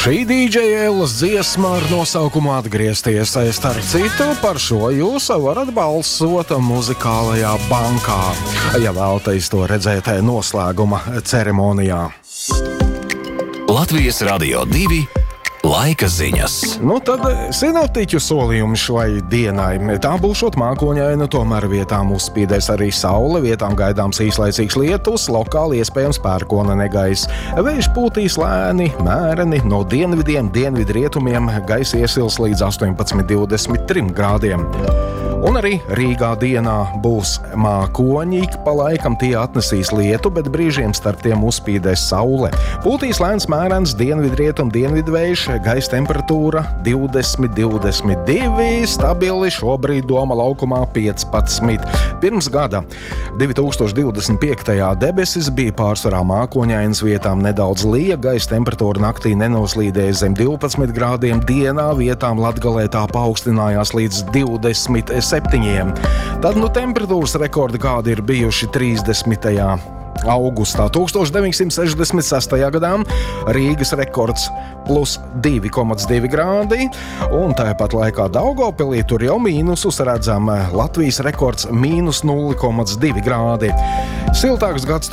Šī DJ Ellas dziesma ar nosaukumu Atgriezties. Starp citu, par šo jūs varat balsot muzikālajā bankā, ja vēlaties to redzēt noslēguma ceremonijā. Latvijas Radio 2 laika ziņas. Tad sinoptiķu solījumi šai dienai. Tā būšot mākoņaina, tomēr vietām uzspīdēs arī saule, vietām gaidāms īslaicīgs lietus, lokāli iespējams pērkona negaiss. Vējš pūtīs lēni, mēreni, no dienvidiem, dienvidrietumiem gaisa iesils līdz 18–23 grādiem. Un arī Rīgā dienā būs mākoņi, ik pa laikam tie atnesīs lietu, bet brīžiem starp tiem uzspīdēs saule. Pūtīs lēns mērens dienvidrietum, dienvidvējš, gaisa temperatūra 20–22, stabili šobrīd Doma laukumā 15. Pirms gada 2025. debesis bija pārsvarā mākoņainas, vietām nedaudz lija, gaisa temperatūra naktī nenoslīdēja zem 12 grādiem, dienā vietām Latgalē tā paaugstinājās līdz 27. Tad temperatūras rekordi kādi ir bijuši 30. augustā 1966. gadā, Rīgas rekords plus 2,2 grādi, un tāpat laikā Daugavpilī tur jau mīnusus redzam, Latvijas rekords mīnus 0,2 grādi. Siltāks gads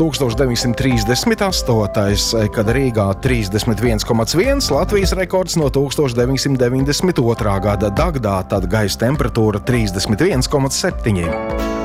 1938, kad Rīgā 31,1, Latvijas rekords no 1992. gada Dagdā, tad gaisa temperatūra 31,7.